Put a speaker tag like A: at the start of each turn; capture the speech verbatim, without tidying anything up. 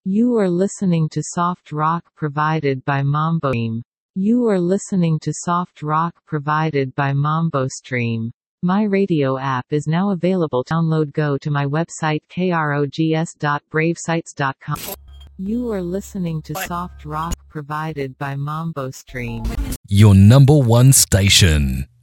A: You are listening to soft rock provided by Mambo Stream. You are listening to soft rock provided by Mambo Stream. My radio app is now available. Download. Go to my website krogs dot brave sites dot com. You are listening to soft rock provided by Mambo Stream.
B: Your number one station.